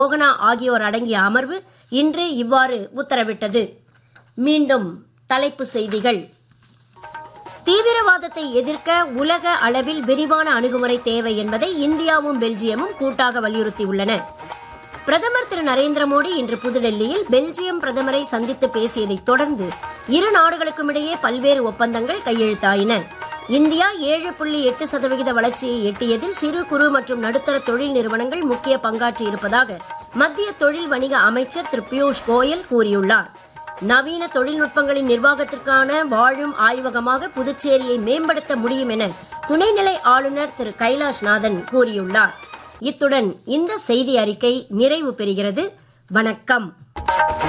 போகனா ஆகியோர் அடங்கிய அமர்வு இன்று இவ்வாறு உத்தரவிட்டது. மீண்டும் தலைப்புச் செய்திகள். தீவிரவாதத்தை எதிர்க்க உலக அளவில் விரிவான அணுகுமுறை தேவை என்பதை இந்தியாவும் பெல்ஜியமும் கூட்டாக வலியுறுத்தியுள்ளன. பிரதமர் திரு நரேந்திர மோடி இன்று புதுடெல்லியில் பெல்ஜியம் பிரதமரை சந்தித்து பேசியதைத் தொடர்ந்து இரு நாடுகளுக்கும் இடையே பல்வேறு ஒப்பந்தங்கள் கையெழுத்தாயின. இந்தியா 7.8% வளர்ச்சியை எட்டியதில் சிறு குறு மற்றும் நடுத்தர தொழில் நிறுவனங்கள் முக்கிய பங்காற்றியிருப்பதாக மத்திய தொழில் வணிக அமைச்சர் திரு பியூஷ் கோயல் கூறியுள்ளார். நவீன தொழில்நுட்பங்களின் நிர்வாகத்திற்கான வாழும் ஆய்வகமாக புதுச்சேரியை மேம்படுத்த முடியும் என துணைநிலை ஆளுநர் திரு கைலாஷ்நாதன் கூறியுள்ளார். இத்துடன் இந்த செய்தி அறிக்கை நிறைவு பெறுகிறது. வணக்கம்.